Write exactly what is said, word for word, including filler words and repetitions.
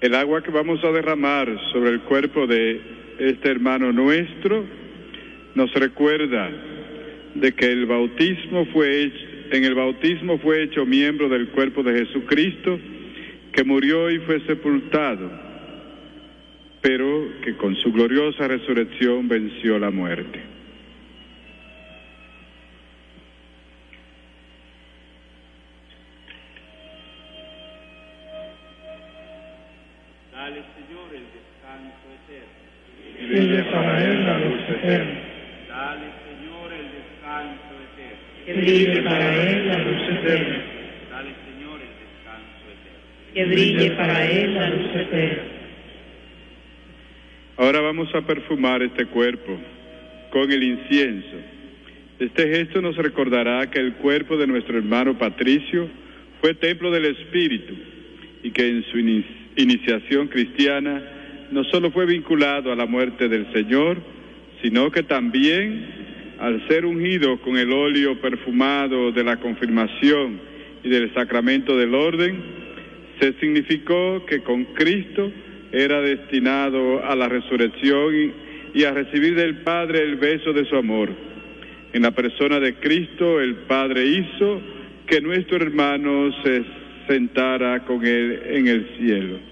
El agua que vamos a derramar sobre el cuerpo de este hermano nuestro nos recuerda de que el bautismo fue hecho, en el bautismo fue hecho miembro del cuerpo de Jesucristo, que murió y fue sepultado, pero que con su gloriosa resurrección venció la muerte. Dale, Señor, el descanso eterno. Y brille para él la luz eterna. Dale, Señor, el descanso eterno. Que brille para él la luz eterna. Dale, Señor, el descanso eterno. Que brille para él la luz eterna. Ahora vamos a perfumar este cuerpo con el incienso. Este gesto nos recordará que el cuerpo de nuestro hermano Patricio fue templo del Espíritu y que en su in- iniciación cristiana no solo fue vinculado a la muerte del Señor, sino que también, al ser ungido con el óleo perfumado de la confirmación y del sacramento del orden, se significó que con Cristo era destinado a la resurrección y, y a recibir del Padre el beso de su amor. En la persona de Cristo, el Padre hizo que nuestro hermano se sentara con él en el cielo.